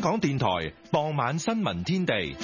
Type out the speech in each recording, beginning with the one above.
港電台傍晚新聞天地。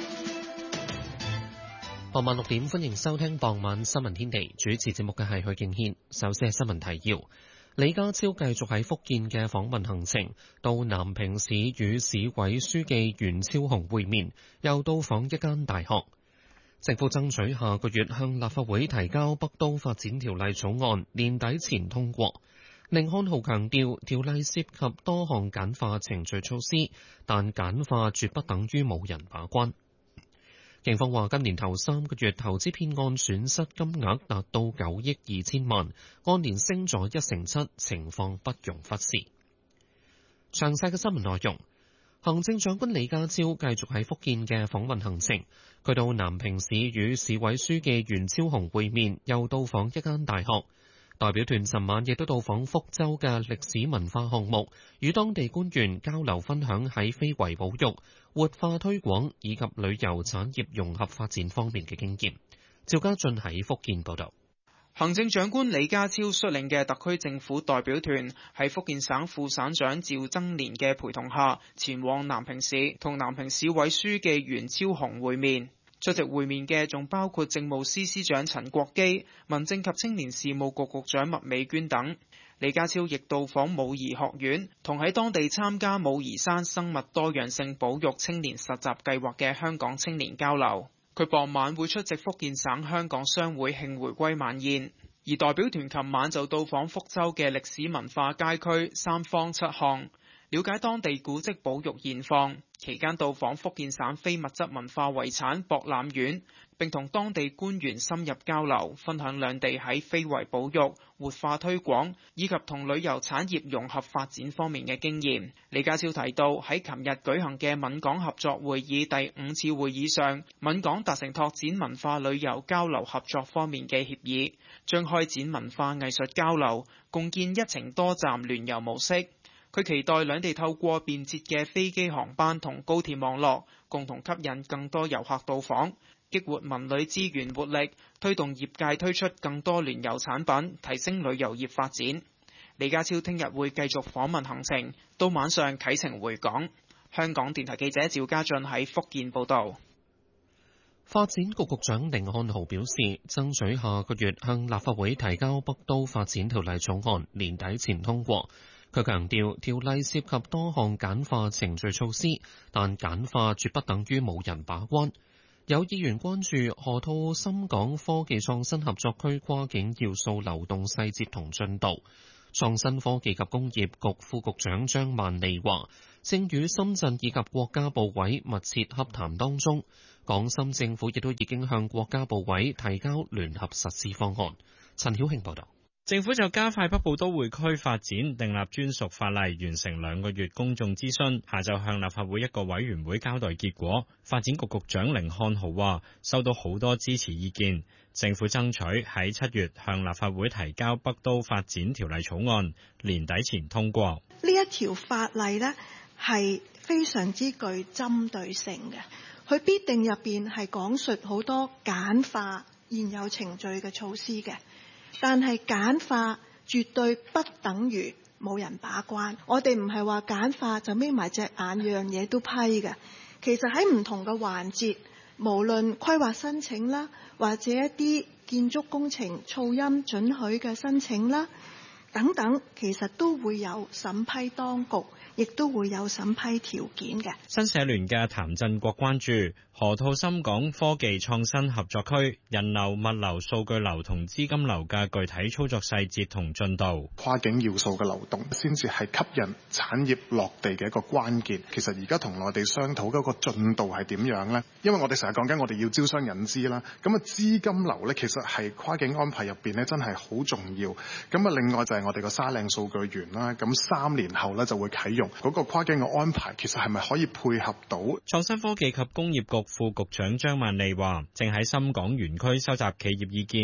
傍晚6點，歡迎收聽傍晚新聞天地。主持節目嘅係許敬軒。首先係新聞提要。李家超繼續喺福建嘅訪問行程，到南平市與市委書記袁超雄會面，又到訪一間大學。政府爭取下個月向立法會提交北都發展條例草案，年底前通過。甯漢豪強調，條例涉及多項簡化程序措施，但簡化絕不等於冇人把關。警方話，今年頭3個月投資騙案損失金額達到9億2千萬，按年升咗1成7，情況不容忽視。詳細嘅新聞內容，行政長官李家超繼續喺福建嘅訪問行程，佢到南平市與市委書記袁超雄會面，又到訪一間大學。代表團尋晚亦都到訪福州嘅歷史文化項目，與當地官員交流分享喺非遺保育、活化推廣以及旅遊產業融合發展方面嘅經驗。趙家俊喺福建報道。 行政長官李家超率領嘅特區政府代表團喺福建省副省長趙增年嘅陪同下，前往南平市，同南平市委書記袁超雄會面。出席會面嘅仲包括政務司司長陳國基、民政及青年事務局局長麥美娟等。李家超亦到訪武夷學院，同喺當地參加武夷山生物多樣性保育青年實習計劃嘅香港青年交流。佢傍晚會出席福建省香港商會慶回歸晚宴，而代表團琴晚就到訪福州嘅歷史文化街區三坊七巷，了解當地古蹟保育現況。期間到訪福建省非物質文化遺產博覽院，並同當地官員深入交流，分享兩地喺非遺保育、活化推廣以及同旅遊產業融合發展方面嘅經驗。李家超提到，喺琴日舉行嘅閩港合作會議第5次會議上，閩港達成拓展文化旅遊交流合作方面嘅協議，將開展文化藝術交流，共建一程多站聯遊模式。佢期待兩地透過便捷嘅飛機航班同高鐵網絡，共同吸引更多遊客到訪，激活文旅資源活力，推動業界推出更多聯遊產品，提升旅遊業發展。李家超聽日會繼續訪問行程，到晚上啟程回港。香港電台記者趙家俊喺福建報道。 發展局局長甯漢豪表示，爭取下個月向立法會提交北都發展條例草案，年底前通過。佢強調，條例涉及多項簡化程序措施，但簡化絕不等於冇人把關。有議員關注河套深港科技創新合作區跨境要素流動細節同進度。創新科技及工業局副局長張萬利話，正與深圳以及國家部委密切洽談當中，港深政府亦都已經向國家部委提交聯合實施方案。陳曉慶報道。 政府就加快北部都會區發展訂立專屬法例，完成2個月公眾諮詢，下晝向立法會一個委員會交代結果。發展局局長甯漢豪話，收到好多支持意見，政府爭取喺7月向立法會提交北都發展條例草案，年底前通過。 呢一條法例呢係非常之具針對性嘅，佢必定入邊係講述好多簡化現有程序嘅措施嘅。但係簡化絕對不等於冇人把關，我哋唔係話簡化就眯埋隻眼樣嘢都批嘅。其實喺唔同嘅環節，無論規劃申請啦，或者一啲建築工程噪音准許嘅申請啦等等，其實都會有審批當局，亦都會有審批條件嘅。 新社聯嘅譚振國關注河套深港科技創新合作區人流、物流、數據流同資金流嘅具體操作細節同進度。 跨境要素嘅流動先至係吸引產業落地嘅一個關鍵。其實而家同內地商討嗰個進度係點樣呢？因為我哋成日講緊我哋要招商引資啦，咁啊資金流呢，其實係跨境安排入邊呢，真係好重要。咁啊另外就係我哋個沙嶺數據園啦，咁3年後呢就會啟用。嗰個跨境嘅安排其實係咪可以配合到？ 創新科技及工業局副局長張萬利話，正喺深港園區收集企業意見，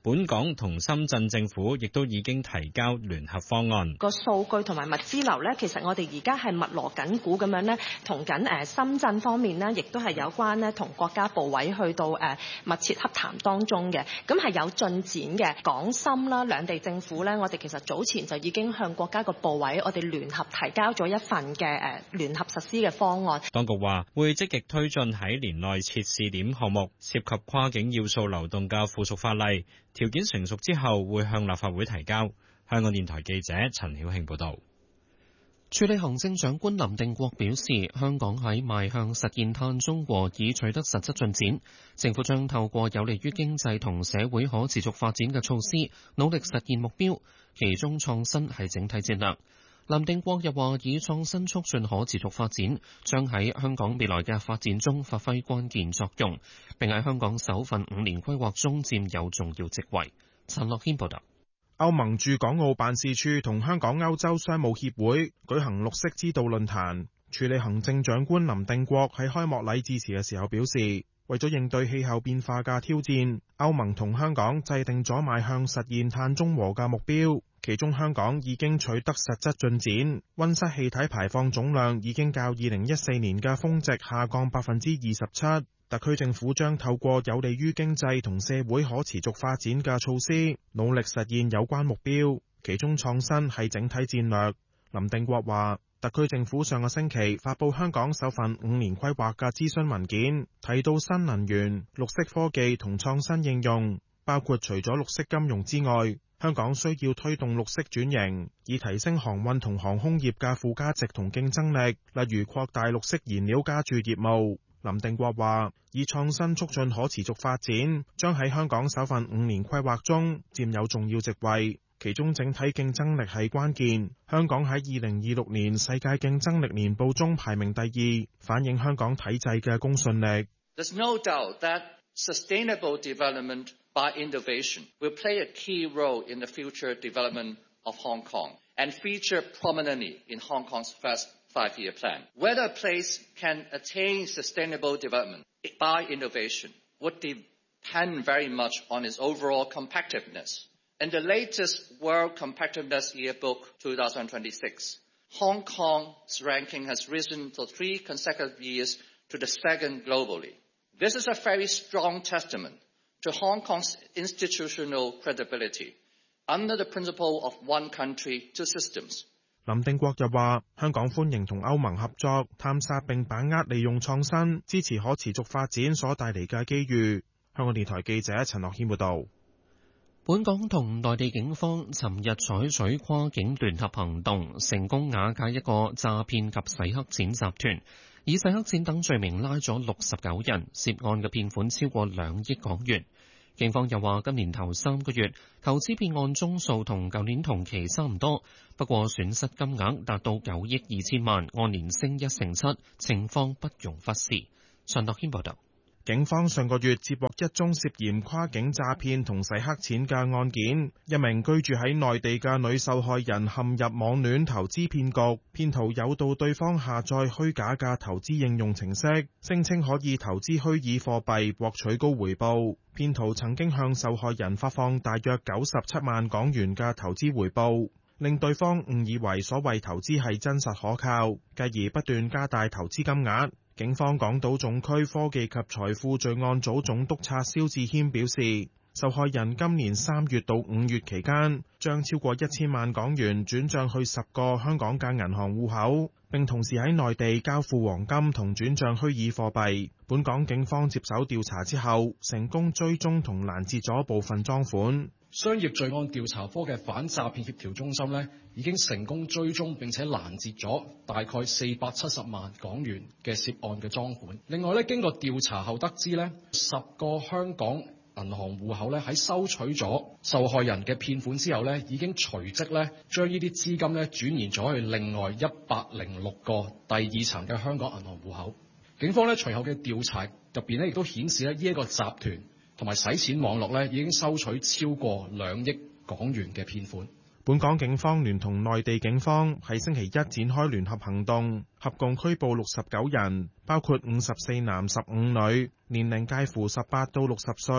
本港同深圳政府亦都已經提交聯合方案。 個數據同埋物資流咧，其實我哋而家係密鑼緊鼓咁樣咧，同緊深圳方面呢，亦都係有關咧同國家部委去到密切洽談當中嘅，咁係有進展嘅。港深啦兩地政府咧，我哋其實早前就已經向國家個部委，我哋聯合提交咗一份嘅聯合實施嘅方案。 當局話會積極推進喺年內設試點項目，涉及跨境要素流動嘅附屬法例，條件成熟之後會向立法會提交。香港電台記者陳曉慶報導。 署理行政長官林定國表示，香港喺邁向實現碳中和已取得實質進展，政府將透過有利於經濟同社會可持續發展嘅措施，努力實現目標，其中創新係整體戰略。林定國又話，以創新促進可持續發展，將喺香港未來嘅發展中發揮關鍵作用，並喺香港首份5年規劃中佔有重要職位。陳樂軒報導。 歐盟駐港澳辦事處同香港歐洲商務協會舉行綠色之道論壇，署理行政長官林定國喺開幕禮致辭嘅時候表示，為咗應對氣候變化嘅挑戰，歐盟同香港制定咗邁向實現碳中和嘅目標，其中香港已經取得實質進展，溫室氣體排放總量已經較2014年嘅峰值下降27%。特區政府將透過有利於經濟同社會可持續發展嘅措施，努力實現有關目標，其中創新係整體戰略。林定國話，特區政府上個星期發布香港首份5年規劃嘅諮詢文件，提到新能源、綠色科技同創新應用，包括除咗綠色金融之外，香港需要推動綠色轉型，以提升航運同航空業嘅附加值同競爭力，例如擴大綠色燃料加注業務。林定國話，以創新促進可持續發展，將喺香港首份5年規劃中佔有重要席位，其中整體競爭力係關鍵。香港喺2026年世界競爭力年報中排名第2，反映香港體制嘅公信力。 There's no doubt that sustainable development by innovation will play a key role in the future development of Hong Kong and feature prominently in Hong Kong's first five-year plan. Whether a place can attain sustainable development by innovation would depend very much on its overall competitiveness. In the latest World Competitiveness Yearbook 2026, Hong Kong's ranking has risen for 3 consecutive years to the second globally. This is a very strong testament to Hong Kong's institutional credibility under the principle of one country, two systems. 林定國又話，香港歡迎同歐盟合作，探索並把握利用創新，支持可持續發展所帶嚟嘅機遇。香港電台記者陳樂軒報導。 本港同內地警方尋日採取跨境聯合行動，成功瓦解一個詐騙及洗黑錢集團，以洗黑錢等罪名拉咗69人，涉案嘅騙款超過2億港元。警方又話，今年頭3個月投資騙案宗數同舊年同期差唔多，不過損失金額達到9億2千萬，按年升1成7，情況不容忽視。陳樂軒報導。 警方上個月接獲一宗涉嫌跨境詐騙同洗黑錢嘅案件，一名居住喺內地嘅女受害人陷入網戀投資騙局，騙徒誘導對方下載虛假嘅投資應用程式，聲稱可以投資虛擬貨幣獲取高回報。騙徒曾經向受害人發放大約97萬港元嘅投資回報，令對方誤以為所謂投資係真實可靠，繼而不斷加大投資金額。警方港島總區科技及財富罪案組總督察蕭志謙表示，受害人今年3月到5月期間，將超過1000萬港元轉帳去10個香港嘅銀行戶口，並同時喺內地交付黃金同轉帳虛擬貨幣。本港警方接手調查之後，成功追蹤同攔截咗部分贓款。 商業罪案調查科嘅反詐騙協調中心呢，已經成功追蹤並且攔截咗大概470萬港元嘅涉案嘅贓款。另外呢，經過調查後得知呢，10個香港銀行戶口呢，喺收取咗受害人嘅騙款之後呢，已經隨即呢將呢啲資金呢轉移咗去另外106個第2層嘅香港銀行戶口。警方呢隨後嘅調查入邊呢，亦都顯示呢一個集團同埋洗錢網絡呢已經收取超過2億港元嘅騙款。 本港警方聯同內地警方喺星期一展開聯合行動，合共拘捕69人，包括54男15女，年齡介乎18到60歲，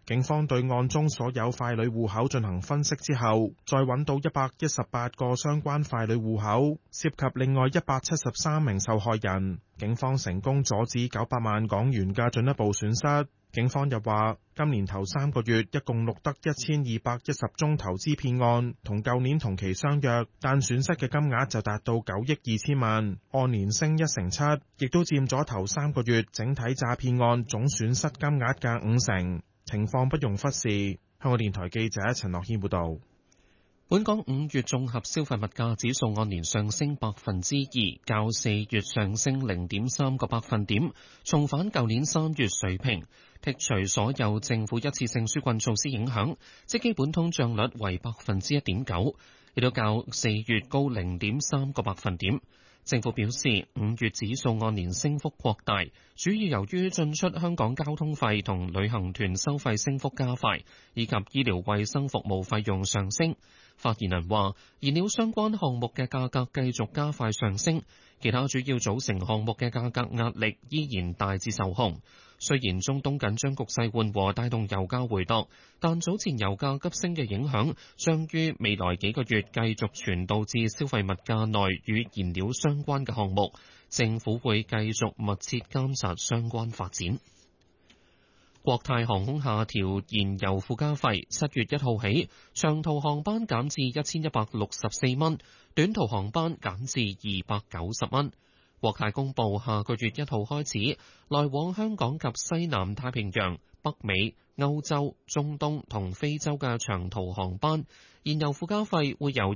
警方對案中所有傀儡戶口進行分析之後，再揾到118個相關傀儡戶口，涉及另外173名受害人。警方成功阻止900萬港元嘅進一步損失。警方又話，今年頭3個月一共錄得1210宗投資騙案，同舊年同期相若，但損失嘅金額就達到9億2千萬，按年升1成7，亦都佔咗頭3個月整體詐騙案總損失金額嘅5成，情況不容忽視。香港電台記者陳樂軒報導。 本港5月綜合消費物價指數按年上升2%，較4月上升0.3個百分點，重返舊年3月水平。剔除所有政府一次性紓困措施影響，即基本通脹率為1.9%，亦都較4月高0.3個百分點。政府表示，5月指數按年升幅擴大，主要由於進出香港交通費同旅行團收費升幅加快，以及醫療衛生服務費用上升。發言人話，燃料相關項目嘅價格繼續加快上升，其他主要組成項目嘅價格壓力依然大致受控。雖然中東緊張局勢緩和帶動油價回落，但早前油價急升嘅影響將於未來幾個月繼續傳導至消費物價內與燃料相關嘅項目。政府會繼續密切監察相關發展。國泰航空下調燃油附加費，7月1號起，長途航班減至1164蚊，短途航班減至290蚊。國泰公佈下個月1號開始，來往香港及西南太平洋、北美、歐洲、中東同非洲嘅長途航班，燃油附加費會由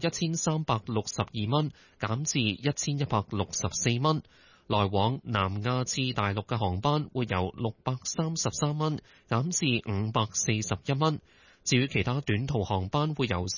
1362蚊減至1164蚊。來往南亞至大陸嘅航班會由633蚊減至541蚊，至於其他短途航班會由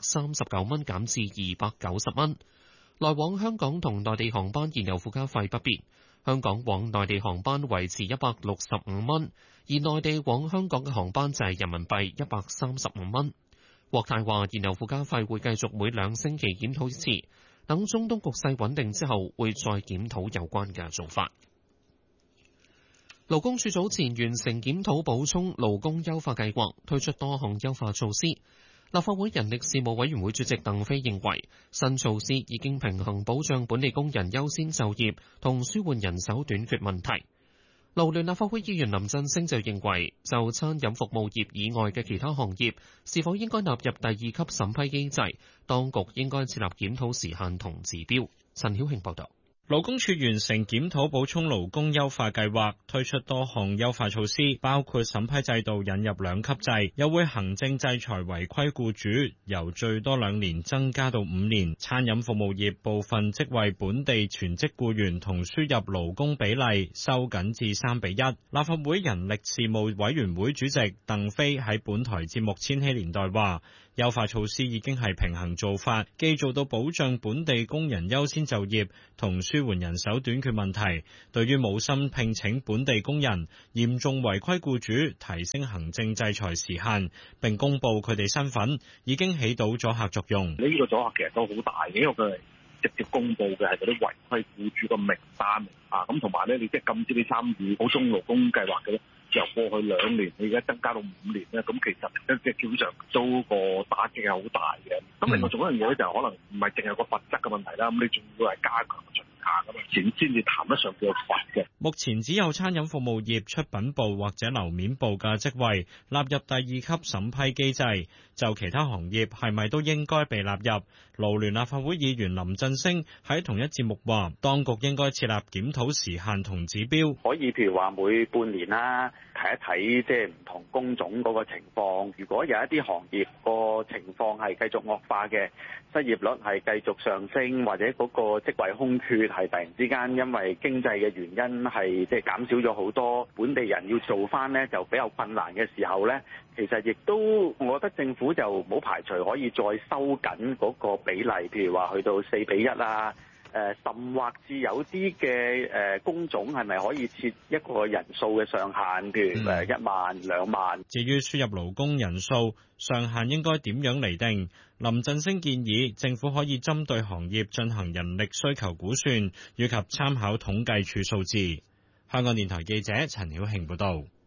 339蚊減至290蚊。來往香港同內地航班燃油附加費不變，香港往內地航班維持165蚊，而內地往香港嘅航班就係人民幣135蚊。國泰話燃油附加費會繼續每2星期檢討一次。等中東局勢穩定之後，會再檢討有關嘅做法。勞工處早前完成檢討補充勞工優化計劃，推出多項優化措施。立法會人力事務委員會主席鄧飛認為，新措施已經平衡保障本地工人優先就業同舒緩人手短缺問題。勞聯立法會議員林振昇就認為，就餐飲服務業以外嘅其他行業是否應該納入第2級審批機制，當局應該設立檢討時限同指標。陳曉慶報導。 勞工處完成檢討補充勞工優化計劃，推出多項優化措施，包括審批制度引入2級制，又會行政制裁違規僱主，由最多2年增加到5年。餐飲服務業部分職位本地全職僱員同輸入勞工比例收緊至3:1。立法會人力事務委員會主席鄧飛喺本台節目《千禧年代》話，優化措施已經係平衡做法，既做到保障本地工人優先就業同舒緩人手短缺問題，對於冇心聘請本地工人、嚴重違規僱主提升行政制裁時限，並公佈佢哋身份，已經起到阻嚇作用。 呢個阻嚇其實都好大嘅，因為佢係直接公佈嘅係嗰啲違規僱主個名單啊，咁同埋咧，你即係禁止你參與補充勞工計劃嘅咧，由過去2年你而家增加到5年咧，咁其實即係基本上都個打擊係好大嘅。咁另外仲有一樣嘢咧，就可能唔係淨係個罰則嘅問題啦，咁你仲要係加強巡查咁啊，先至談得上叫罰嘅。 目前只有餐飲服務業出品部或者樓面部嘅職位納入第2級審批機制，就其他行業係咪都應該被納入？勞聯立法會議員林振昇喺同一節目話，當局應該設立檢討時限同指標， 可以譬如話每半年啦，睇一睇即係唔同工種嗰個情況。如果有一啲行業個情況係繼續惡化嘅，失業率係繼續上升，或者嗰個職位空缺係突然之間因為經濟嘅原因係即係減少咗好多，本地人要做翻呢就比較困難嘅時候呢，其實亦都我覺得政府就冇排除可以再收緊嗰個比例，譬如話去到4:1啊，甚或至有啲嘅工種係咪可以設一個人數嘅上限，譬如1萬、2萬。 至於輸入勞工人數上限應該點樣釐定？林振昇建議政府可以針對行業進行人力需求估算，以及參考統計處數字。香港電台記者陳曉慶報導。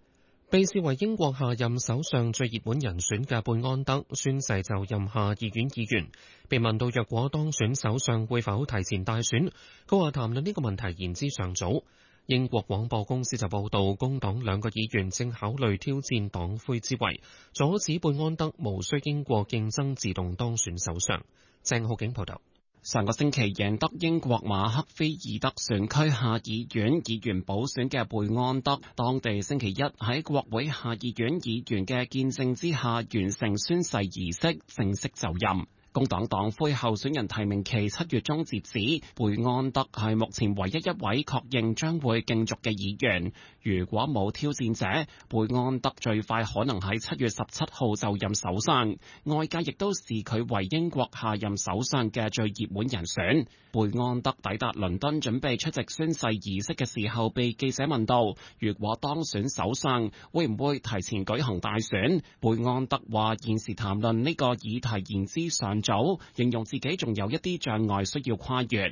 被視為英國下任首相最熱門人選嘅貝安德宣誓就任下議院議員，被問到若果當選首相會否提前大選，佢話談論呢個問題言之尚早。英國廣播公司就報道，工黨兩個議員正考慮挑戰黨魁之位，阻止貝安德無需經過競爭自動當選首相。鄭浩景報道。 上個星期贏得英國馬克菲爾德選區下議院議員補選嘅貝安德，當地星期一喺國會下議院議員嘅見證之下完成宣誓儀式，正式就任。工黨黨魁候選人提名期7月中截止，貝安德係目前唯一一位確認將會競逐嘅議員。如果冇挑戰者，貝安德最快可能喺7月17號就任首相。外界亦都視佢為英國下任首相嘅最熱門人選。貝安德抵達倫敦準備出席宣誓儀式嘅時候，被記者問到，如果當選首相，會唔會提前舉行大選？貝安德話現時談論呢個議題言之尚早，形容自己仲有一啲障礙需要跨越。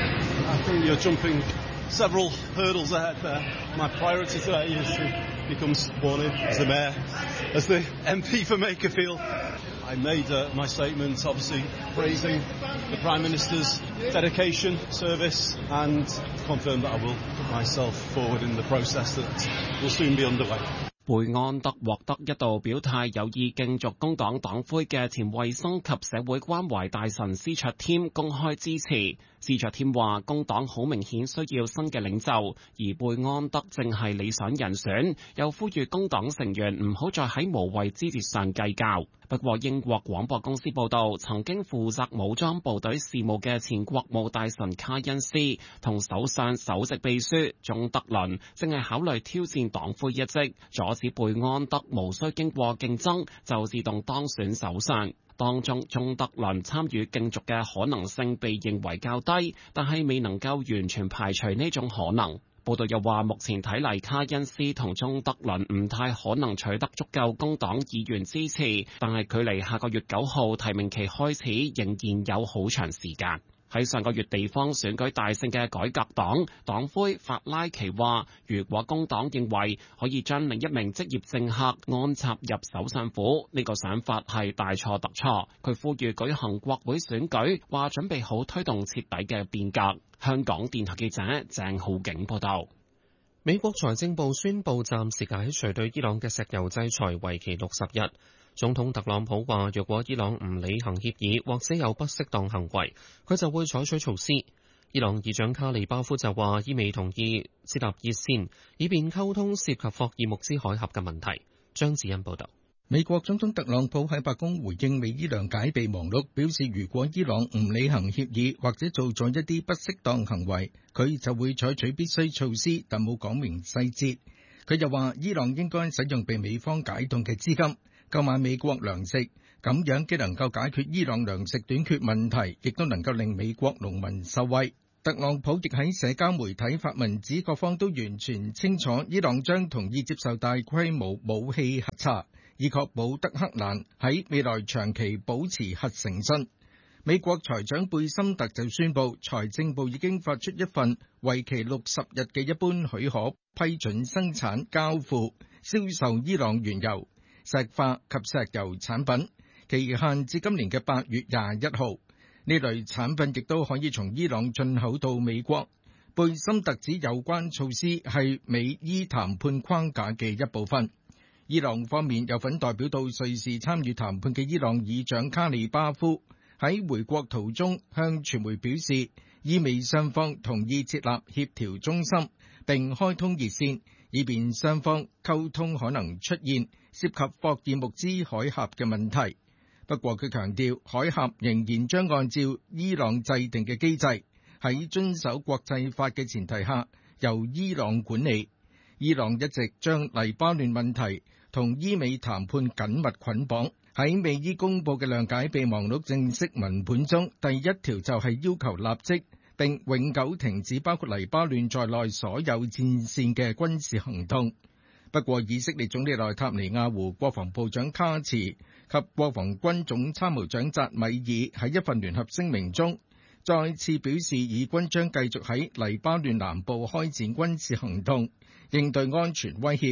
Several hurdles ahead there. My priority today is to become sworn in as the mayor, as the MP for Makerfield. I made my statement obviously praising the Prime Minister's dedication, service, and confirmed that I will put myself forward in the process that will soon be underway. 貝安德獲得一度表態有意競逐工黨黨魁嘅前衛生及社會關懷大臣斯卓添公開支持。斯卓添話工黨好明顯需要新嘅領袖，而貝安德正係理想人選，又呼籲工黨成員唔好再喺無謂枝節上計較。不過英國廣播公司報道，曾經負責武裝部隊事務嘅前國務大臣卡恩斯同首相首席秘書鍾德倫正係考慮挑戰黨魁一職，阻止貝安德無需經過競爭就自動當選首相。當中鍾德倫參與競逐嘅可能性被認為較低，但係未能夠完全排除呢種可能。報道又話，目前睇嚟卡恩斯同鍾德倫唔太可能取得足夠工黨議員支持，但係距離下個月9號提名期開始仍然有好長時間。喺上個月地方選舉大勝嘅改革黨黨魁法拉奇話，如果工黨認為可以將另一名職業政客安插入首相府，呢個想法係大錯特錯。佢呼籲舉行國會選舉，話準備好推動徹底嘅變革。香港電台記者鄭浩景報道。 美國財政部宣布暫時解除對伊朗嘅石油制裁，為期60日。總統特朗普話，若果伊朗唔履行協議或者有不適當行為，佢就會採取措施。伊朗議長卡利巴夫就話，伊美同意設立熱線，以便溝通涉及霍爾木茲海峽嘅問題。張子欣報道。 美國總統特朗普喺白宮回應美伊良解備忘錄，表示如果伊朗唔履行協議或者做咗一啲不適當行為，佢就會採取必須措施，但冇講明細節。佢又話，伊朗應該使用被美方解凍嘅資金購買美國糧食，咁樣既能夠解決伊朗糧食短缺問題，亦都能夠令美國農民受惠。特朗普亦喺社交媒體發文指，各方都完全清楚伊朗將同意接受大規模武器核查，以確保德黑蘭喺未來長期保持核誠信。美國財長貝森特就宣布，財政部已經發出一份為期60日嘅一般許可，批准生產、交付、銷售伊朗原油、石化及石油產品，期限至今年嘅8月21號。呢類產品亦都可以從伊朗進口到美國。貝森特指有關措施係美伊談判框架嘅一部分。伊朗方面有份代表到瑞士參與談判嘅伊朗議長卡利巴夫喺回國途中向傳媒表示，伊美雙方同意設立協調中心，並開通熱線，以便雙方溝通可能出現涉及霍爾木茲海峽嘅問題。不過佢強調，海峽仍然將按照伊朗制定嘅機制，喺遵守國際法嘅前提下，由伊朗管理。伊朗一直將黎巴嫩問題同伊美談判緊密捆綁。喺美伊公佈嘅諒解備忘錄正式文本中，第一條就係要求立即並永久停止包括黎巴嫩在內所有戰線嘅軍事行動。不過，以色列總理內塔尼亞胡、國防部長卡茨及國防軍總參謀長扎米爾喺一份聯合聲明中，再次表示以軍將繼續喺黎巴嫩南部開展軍事行動，應對安全威脅，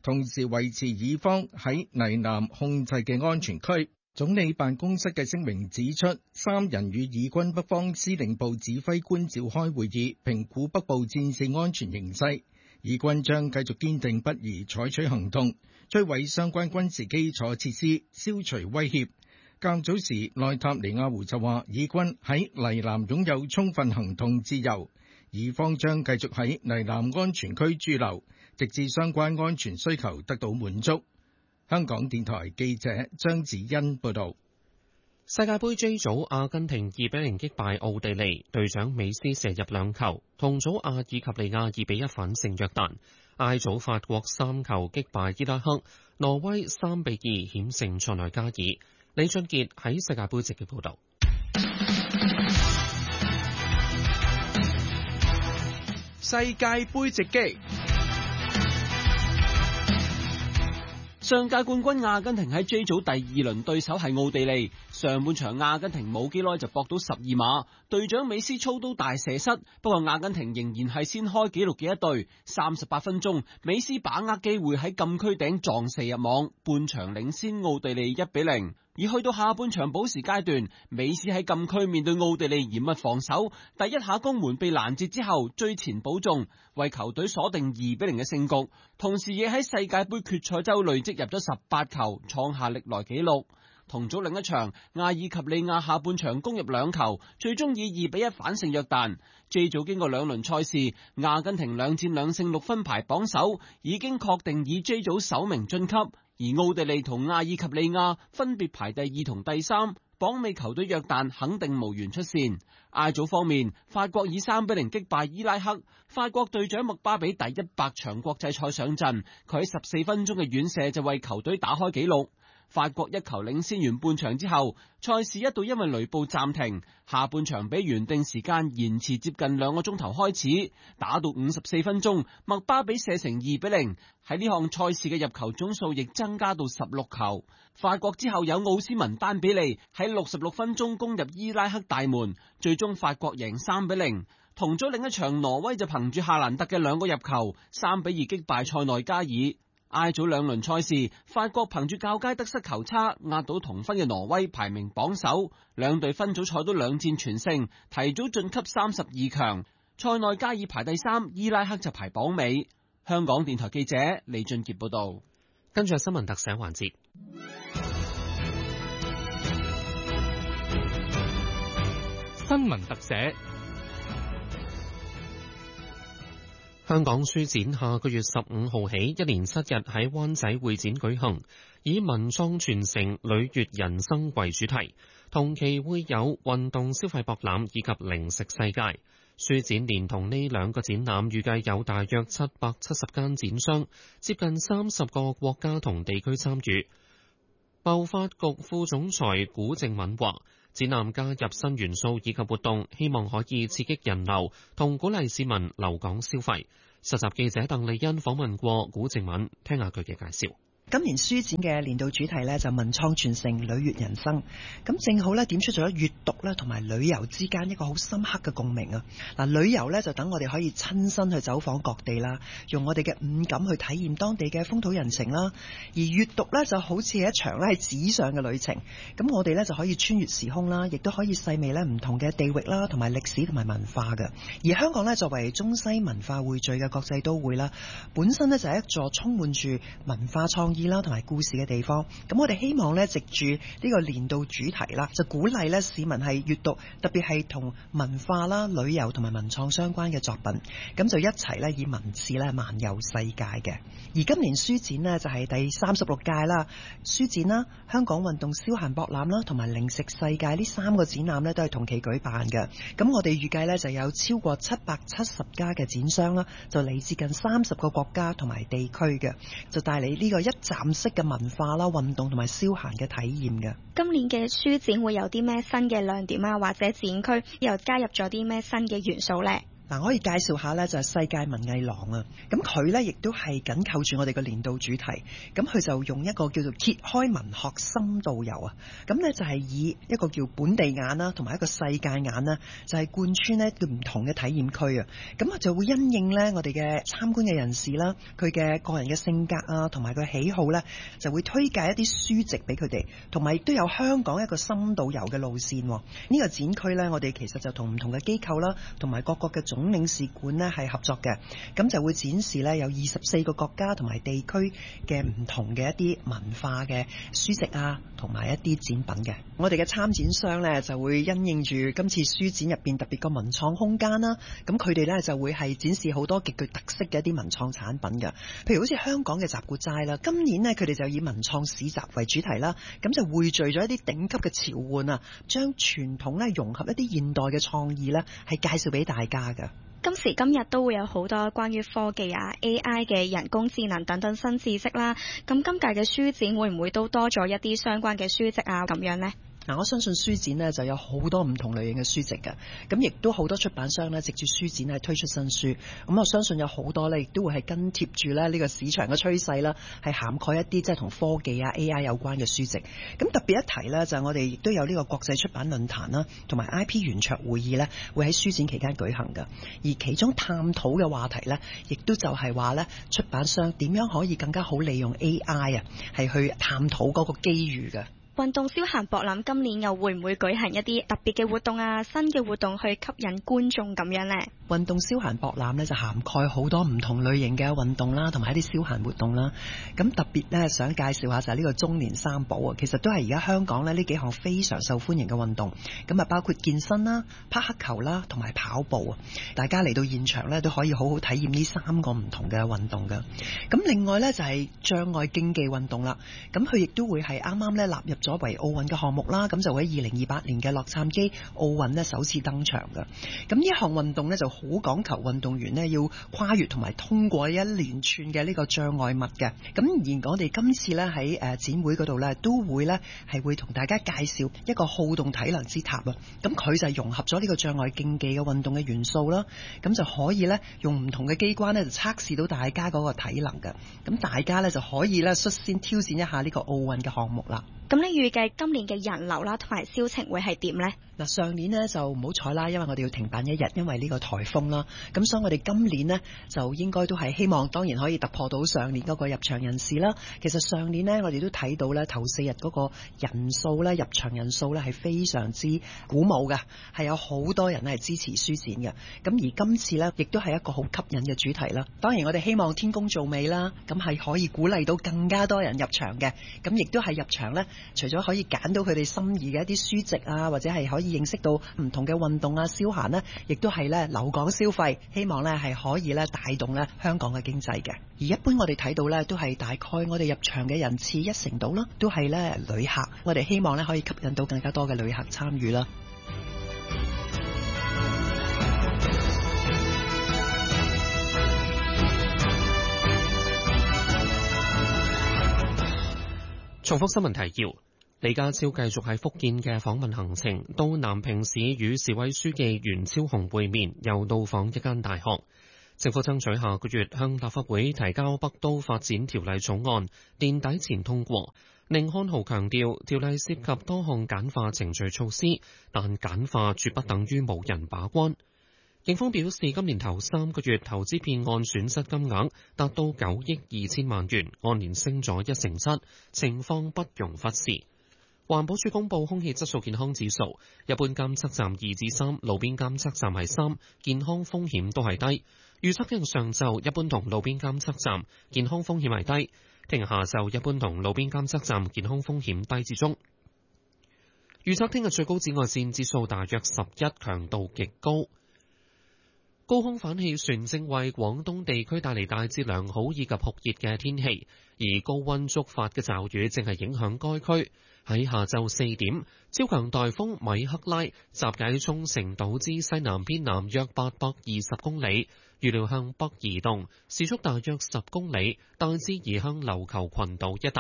同時維持以方喺泥南控制嘅安全區。總理辦公室嘅聲明指出，3人與以軍北方司令部指揮官召開會議，評估北部戰事安全形勢。以軍將繼續堅定不移採取行動，摧毀相關軍事基礎設施，消除威脅。較早時，內塔尼亞胡就話，以軍喺黎南擁有充分行動自由，以方將繼續喺黎南安全區駐留，直至相關安全需求得到滿足。香港電台記者張子欣報道。 世界盃 J 組，阿根廷2-0擊敗奧地利，隊長美斯射入2球。同組阿爾及利亞2-1反勝約旦。I 組法國3球擊敗伊拉克，挪威3-2險勝塞內加爾。李俊傑喺世界盃直擊報道。 世界盃直擊。上屆冠軍阿根廷喺 J 組第2輪對手係奧地利，上半場阿根廷冇幾耐就搏到12碼，隊長美斯操刀大射失，不過阿根廷仍然係先開紀錄嘅一隊。38分鐘，美斯把握機會喺禁區頂撞射入網，半場領先奧地利1-0。而去到下半場補時階段，美斯喺禁區面對奧地利嚴密防守，第一下攻門被攔截之後追前補中，為球隊鎖定2-0嘅勝局，同時亦喺世界盃決賽周累積入咗18球，創下歷來紀錄。同組另一場，阿爾及利亞下半場攻入2球，最終以2-1反勝約旦。J 組經過2輪賽事，阿根廷2戰2勝6分排榜首，已經確定以 J 組首名晉級。而奧地利同阿爾及利亞分別排第2同第3，榜尾球隊約旦肯定無緣出線。I 組方面，法國以3-0擊敗伊拉克，法國隊長麥巴比第100場國際賽上陣，佢喺14分鐘嘅遠射就為球隊打開紀錄。法國1球領先完半場之後，賽事一度因為雷暴暫停，下半場比原定時間延遲接近2個鐘頭開始，打到54分鐘，麥巴比射成2-0，喺呢項賽事嘅入球總數亦增加到16球。法國之後有奧斯文丹比利喺66分鐘攻入伊拉克大門，最終法國贏3-0。同組另一場，挪威就憑住夏蘭特嘅2個入球3-2擊敗塞內加爾。I 組2輪賽事，法國憑住較佳得失球差壓倒同分嘅挪威，排名榜首。兩隊分組賽都2戰全勝，提早晉級32強。塞內加爾排第3，伊拉克就排榜尾。香港電台記者李俊傑報道。 跟住新聞特寫環節。 新聞特寫。 香港書展下個月15號起，一連7日喺灣仔會展舉行，以文創傳承、旅悅人生為主題。同期會有運動消費博覽以及零食世界。書展連同呢2個展覽，預計有大約770間展商，接近30個國家同地區參與。貿發局副總裁古靜敏話，展覽加入新元素以及活動，希望可以刺激人流同鼓勵市民留港消費。實習記者鄧麗欣訪問過古靜敏，聽下佢嘅介紹。 今年書展嘅年度主題呢，就文創傳承、旅悅人生，咁正好呢點出咗閱讀咧同埋旅遊之間一個好深刻嘅共鳴啊！嗱，旅遊呢，就等我哋可以親身去走訪各地啦，用我哋嘅五感去體驗當地嘅風土人情啦；而閱讀呢，就好似係一場咧喺紙上嘅旅程，咁我哋呢，就可以穿越時空啦，亦都可以細味咧唔同嘅地域啦，同埋歷史同埋文化嘅。而香港呢，作為中西文化匯聚嘅國際都會啦，本身呢，就係一座充滿住文化創意啦，同埋故事嘅地方。咁我哋希望咧，藉住呢個年度主題啦，就鼓勵咧市民係閱讀，特別係同文化啦、旅遊同埋文創相關嘅作品。咁就一齊咧以文字咧漫遊世界嘅。而今年書展呢，就係第36屆啦，書展啦、香港運動消閒博覽啦，同埋零食世界呢3個展覽咧都係同期舉辦嘅。咁我哋預計咧就有超過770家嘅展商啦，就嚟自近30個國家同埋地區嘅，就帶嚟呢個一站式嘅文化啦、運動同埋消閒嘅體驗嘅。 今年嘅書展會有啲咩新嘅亮點啊，或者展區又加入咗啲咩新嘅元素呢？ 嗱，我可以介紹下咧，就係世界文藝廊啊。咁佢咧亦都係緊扣住我哋嘅年度主題。咁佢就用一個叫做揭開文學深度遊啊。咁咧就係以一個叫本地眼啦，同埋一個世界眼啦，就係貫穿呢唔同嘅體驗區啊。咁啊就會因應咧我哋嘅參觀嘅人士啦，佢嘅個人嘅性格啊，同埋佢喜好咧，就會推介一啲書籍俾佢哋，同埋亦都有香港一個深度遊嘅路線。呢個展區咧，我哋其實就同唔同嘅機構啦，同埋各國嘅總領事館呢係合作嘅，咁就會展示呢有24個國家同埋地區嘅唔同嘅一啲文化嘅書籍啊，同埋一啲展品嘅。我哋嘅參展商呢就會因應住今次書展入邊特別個文創空間啦，咁佢哋呢就會係展示好多極具特色嘅一啲文創產品嘅，譬如好似香港嘅集古齋啦，今年呢佢哋就以文創市集為主題啦，咁就匯聚咗一啲頂級嘅潮玩啊，將傳統呢融合一啲現代嘅創意呢，係介紹俾大家㗎。 今時今日都會有好多關於科技啊、AI 嘅人工智能等等新知識啦。咁今屆嘅書展會唔會都多咗一啲相關嘅書籍啊？咁樣呢？ 嗱，我相信書展呢就有好多唔同類型嘅書籍嘅，咁亦都好多出版商呢藉住書展係推出新書，咁我相信有好多呢亦都會係跟貼住呢個市場嘅趨勢啦，係涵蓋一啲即係同科技啊 AI 有關嘅書籍。咁特別一提呢，就係我哋亦都有呢個國際出版論壇啦，同埋 IP 圓桌會議呢會喺書展期間舉行嘅，而其中探討嘅話題呢，亦都就係話呢出版商點樣可以更加好利用 AI 啊，係去探討嗰個機遇嘅。 運動消閒博覽今年又會唔會舉行一啲特別嘅活動啊、新嘅活動去吸引觀眾咁樣呢？ 運動消閒博覽呢就涵蓋好多唔同類型嘅運動啦，同埋一啲消閒活動啦。咁特別呢想介紹下就係呢個中年三寶啊，其實都係而家香港呢幾項非常受歡迎嘅運動。咁啊包括健身啦、匹克球啦，同埋跑步啊。大家嚟到現場呢都可以好好體驗呢3個唔同嘅運動㗎。咁另外呢就係障礙競技運動啦。咁佢亦都會係啱啱呢納入咗為奧運嘅項目啦，咁就喺2028年嘅洛杉磯奧運呢首次登場嘅。咁呢項運動呢就好講求運動員呢要跨越同埋通過一連串嘅呢個障礙物嘅。咁而我哋今次呢喺展會嗰度呢都會呢係會同大家介紹一個好動體能之塔啊。咁佢就係融合咗呢個障礙競技嘅運動嘅元素啦。咁就可以呢用唔同嘅機關呢就測試到大家嗰個體能嘅。咁大家呢就可以呢率先挑戰一下呢個奧運嘅項目啦。 咁你預計今年嘅人流啦同埋銷情會係點呢？ 嗱，上年呢就唔好彩啦，因為我哋要停辦1日，因為呢個颱風啦。咁所以我哋今年呢就應該都係希望，當然可以突破到上年嗰個入場人士啦。其實上年呢我哋都睇到呢頭4日嗰個人數呢，入場人數呢係非常之鼓舞嘅，係有好多人係支持書展嘅。咁而今次呢亦都係一個好吸引嘅主題啦。當然我哋希望天公造美啦，咁係可以鼓勵到更加多人入場嘅。咁亦都係入場呢，除咗可以揀到佢哋心儀嘅一啲書籍啊，或者係可以認識到唔同嘅運動啊、消閒呢，亦都係呢留港消費，希望呢係可以呢帶動呢香港嘅經濟嘅。而一般我哋睇到呢，都係大概我哋入場嘅人次1成度啦，都係呢旅客。我哋希望呢可以吸引到更加多嘅旅客參與啦。 重複新聞提要。李家超繼續喺福建嘅訪問行程，到南平市與市委書記袁超雄會面，又到訪一間大學。政府爭取下個月向立法會提交北都發展條例草案，年底前通過。寧漢豪強調，條例涉及多項簡化程序措施，但簡化絕不等於無人把關。警方表示，今年頭3個月投資騙案損失金額達到9億2千萬元，按年升咗1成7，情況不容忽視。環保署公布空氣質素健康指數，一般監測站2至3，路邊監測站係3，健康風險都係低。預測聽日上晝一般同路邊監測站健康風險係低，聽日下晝一般同路邊監測站健康風險低至中。預測聽日最高紫外線指數大約11，強度極高。高空反氣旋正為廣東地區帶嚟大致良好以及酷熱嘅天氣，而高溫觸發嘅驟雨正係影響該區。喺下晝4點，超強颱風米克拉集結喺沖繩島之西南偏南約820公里，預料向北移動，時速大約10公里，大致移向琉球群島一帶。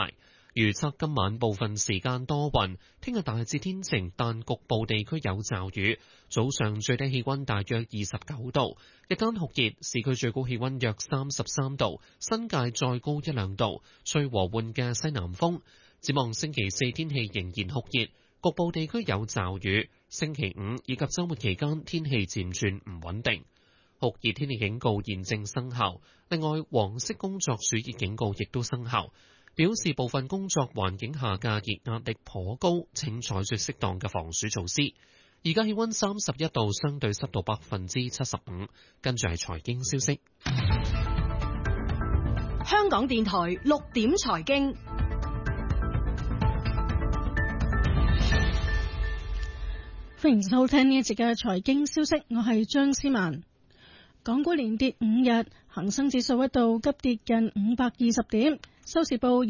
預測今晚部分時間多雲，聽日大致天晴，但局部地區有驟雨。早上最低氣溫大約29度，日間酷熱，市區最高氣溫約33度，新界再高1、2度，吹和緩嘅西南風。展望星期四天氣仍然酷熱，局部地區有驟雨。星期五以及週末期間天氣漸轉唔穩定。酷熱天氣警告現正生效，另外黃色工作暑熱警告亦都生效，表示部分工作環境下嘅熱壓力頗高，請採取適當嘅防暑措施。而家氣溫31度，相對濕度75%。跟住係財經消息。 香港電台6點財經， 歡迎收聽呢一節嘅財經消息，我係張思文。港股連跌5日，恒生指數一度急跌近520點，收市報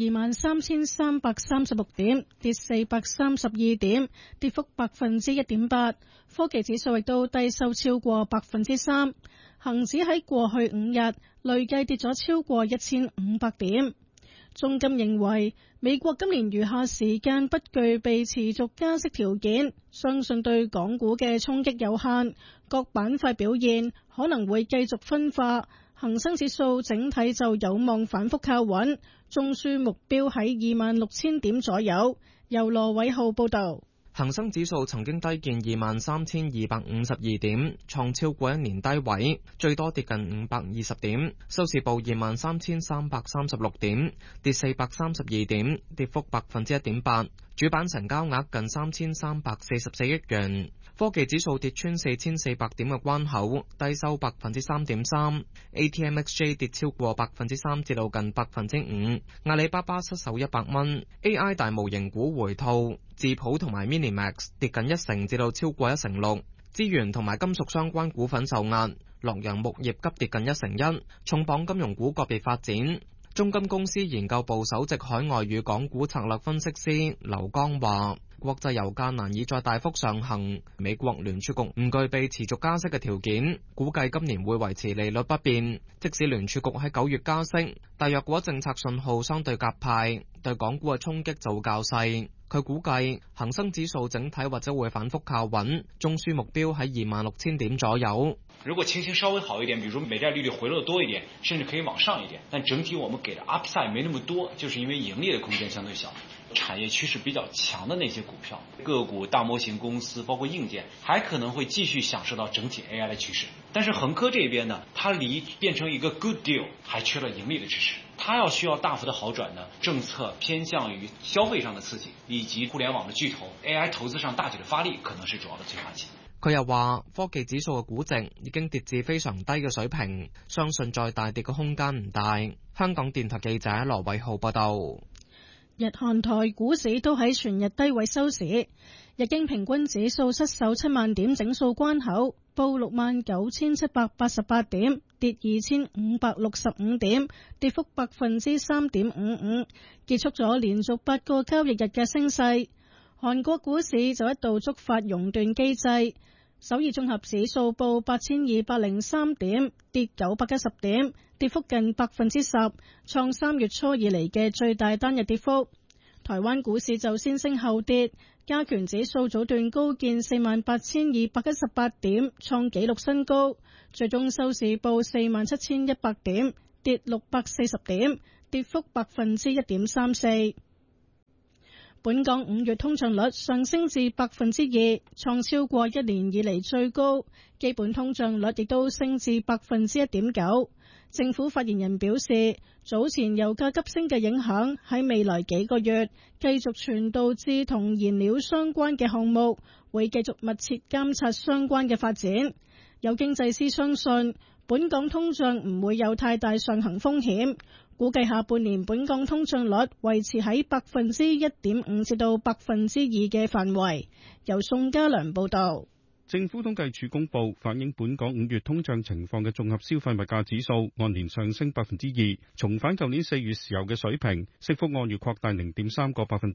23,336點，跌432點，跌幅1.8%。科技指數亦都低收超過3%。恒指喺過去5日累計跌咗超過1500點。中金認為美國今年餘下時間不具備持續加息條件，相信對港股嘅衝擊有限，各板塊表現可能會繼續分化，恒生指數整體就有望反覆靠穩，中樞目標喺26,000點左右。由羅偉浩報道。 恒生指數曾經低見23,252點，創超過1年低位，最多跌近520點，收市報23,336點，跌432點，跌幅1.8%。主板成交額近3,344億元。科技指數跌穿4,400點嘅關口，低收3.3%。ATMXJ 跌超過3%至到近5%。阿里巴巴失守100蚊。AI 大模型股回吐，智譜同埋 Minimax 跌近1成至到超過1.6%。資源同埋金屬相關股份受壓，洛陽木業急跌近1.1%。重磅金融股個別發展。中金公司研究部首席海外與港股策略分析師劉剛話，國際油價難以再大幅上行，美國聯儲局唔具備持續加息嘅條件，估計今年會維持利率不變。即使聯儲局喺9月加息，但若果政策信號相對鴿派，對港股嘅衝擊就會較細。佢估計恒生指數整體或者會反覆靠穩，中樞目標喺26,000點左右。 如果情形稍微好一點，比如說美債利率回落得多一點，甚至可以往上一點，但整體我們給的 upside 沒那麼多，就是因為盈利的空間相對小。產業趨勢比較強的那些股票、個股、大模型公司，包括硬件，還可能會繼續享受到整體 AI 的趨勢。但是恒科這邊呢，它離變成一個 good deal 還缺了盈利的支持，它要需要大幅的好轉呢，政策偏向於消費上的刺激，以及互聯網的巨頭 AI 投資上大舉的發力，可能是主要的催化劑。 佢又話，科技指數嘅估值已經跌至非常低嘅水平，相信再大跌嘅空間唔大。香港電台記者羅偉浩報道。 日韓台股市都喺全日低位收市，日經平均指數失守7萬點整數關口，報69,788點，跌2,565點，跌幅3.55%，結束咗連續8個交易日嘅升勢。韓國股市就一度觸發熔斷機制，首爾綜合指數報8,203點，跌910點，跌幅近10%，創3月初以嚟嘅最大單日跌幅。台灣股市就先升後跌，加權指數早段高見48,218點，創紀錄新高，最終收市報47,100點，跌640點，跌幅1.34%。本港5月通脹率上升至 2%， 創超過1年以嚟最高，基本通脹率亦都升至 1.9%。政府發言人表示，早前油價急升嘅影響喺未來幾個月繼續傳導至同燃料相關嘅項目，會繼續密切監察相關嘅發展。有經濟師相信，本港通脹唔會有太大上行風險，估計下半年本港通脹率維持喺 1.5% 至到 2% 嘅範圍。由宋家良報道。 政府統計處公佈反映本港5月通脹情況嘅綜合消費物價指數按年上升 2%， 重返舊年4月時候嘅水平，升幅按月擴大 0.3個百分點。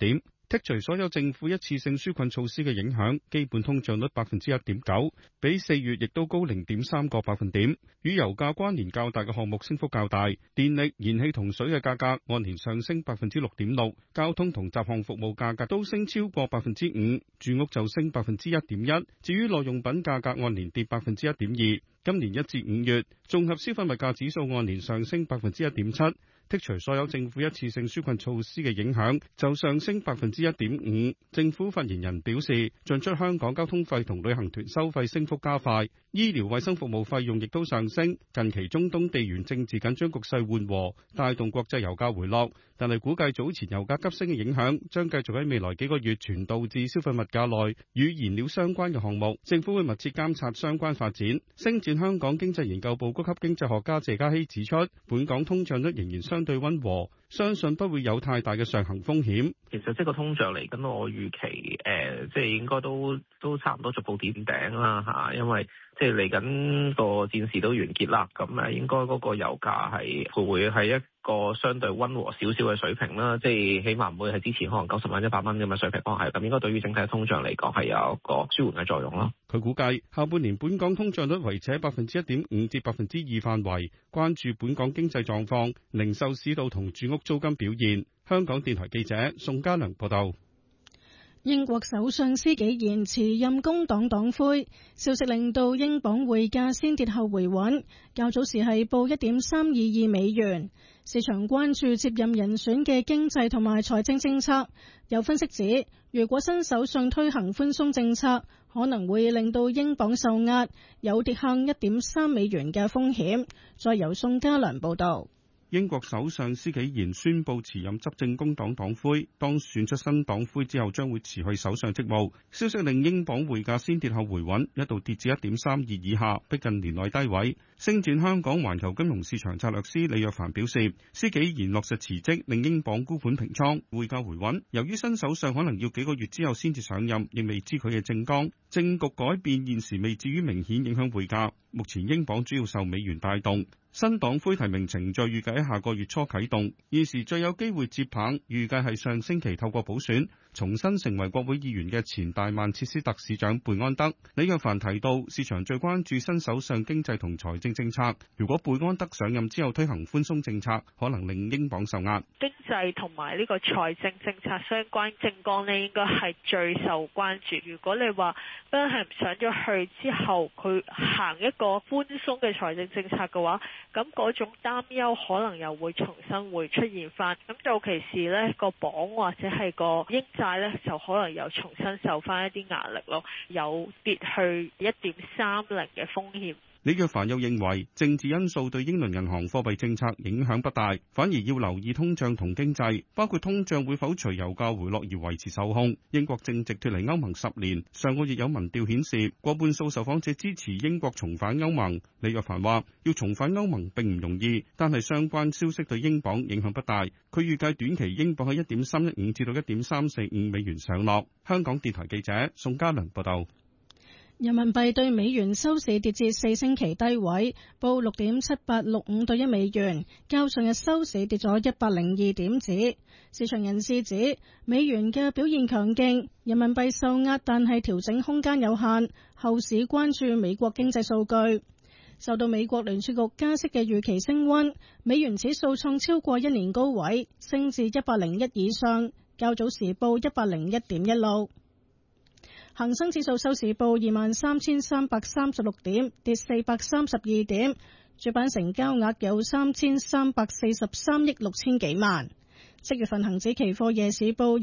剔除所有政府一次性紓困措施嘅影響，基本通脹率 1.9%， 比4月亦都高 0.3個百分點。與油價關聯較大嘅項目升幅較大，電力、燃氣同水嘅價格按年上升 6.6%， 交通同雜項服務價格都升超過 5%， 住屋就升 1.1%。至於耐用品價格按年跌 1.2%。今年1至5月，綜合消費物價指數按年上升 1.7%。剔除所有政府一次性紓困措施嘅影響，就上升 1.5%。政府發言人表示，進出香港交通費同旅行團收費升幅加快，醫療衛生服務費用亦都上升。近期中東地緣政治緊張局勢緩和，帶動國際油價回落，但係估計早前油價急升嘅影響將繼續喺未來幾個月傳導至消費物價內與燃料相關嘅項目。政府會密切監察相關發展。星展香港經濟研究部高級經濟學家謝嘉熙指出，本港通脹率仍然相對溫和，相信不會有太大嘅上行風險。 其實即係個通脹嚟緊，我預期即係應該都差唔多逐步見頂啦嚇，因為即係嚟緊個戰事都完結啦，咁應該嗰個油價會係一個相對溫和少少嘅水平啦，即係起碼唔會係之前可能90蚊、100蚊咁嘅水平，咁應該對於整體通脹嚟講係有一個舒緩嘅作用咯。 佢估計下半年本港通脹率維持喺 1.5% 至 2% 範圍，關注本港經濟狀況、零售市道同住屋租金表現。香港電台記者宋家良報道。 英國首相施紀賢辭任工黨黨魁，消息令到英鎊匯價先跌後回穩，較早時係報1.322美元。市場關注接任人選嘅經濟同埋財政政策，有分析指，如果新首相推行寬鬆政策，可能會令到英鎊受壓，有跌向1.3美元嘅風險。再由宋家良報道。 英國首相施紀賢宣布辭任執政工黨黨魁，當選出新黨魁之後將會辭去首相職務。消息令英鎊匯價先跌後回穩，一度跌至 1.32 以下，逼近年內低位。星展香港環球金融市場策略師李若凡表示，施紀賢落實辭職令英鎊沽盤平倉，匯價回穩。由於新首相可能要幾個月之後先至上任，亦未知佢嘅政綱，政局改變現時未至於明顯影響匯價。目前英鎊主要受美元帶動。新黨魁提名程序預計喺下個月初啟動，現時最有機會接棒，預計係上星期透過補選重新成為國會議員嘅前大曼徹斯特市長貝安德。李若凡提到，市場最關注新首相經濟同財政政策，如果貝安德上任之後推行寬鬆政策，可能令英鎊受壓。 經濟同埋呢個財政政策相關政綱呢，應該係最受關注。如果你話真係上咗去之後，佢行一個寬鬆嘅財政政策嘅話，咁嗰種擔憂可能又會重新會出現翻，咁到期時呢個鎊或者係個英債呢，就可能又重新受翻一啲壓力咯，有跌去1.30嘅風險。 李若凡又認為政治因素對英倫銀行貨幣政策影響不大，反而要留意通脹同經濟，包括通脹會否隨油價回落而維持受控。英國正值脫離歐盟10年，上個月有民調顯示過半數受訪者支持英國重返歐盟。李若凡話要重返歐盟並唔容易，但係相關消息對英鎊影響不大。佢預計短期英鎊喺1.315至到1.345美元上落。香港電台記者宋家良報道。 人民幣對美元收市跌至4星期低位，報6.7865對1美元，較上日收市跌咗102點子。市場人士指，美元嘅表現強勁，人民幣受壓，但係調整空間有限。後市關注美國經濟數據，受到美國聯儲局加息嘅預期升溫，美元指數創超過1年高位，升至101以上，較早時報101.16。恒生指數收市報23,336點，跌432點，主板成交額有3343億6千幾萬。即月份恒指期貨夜市報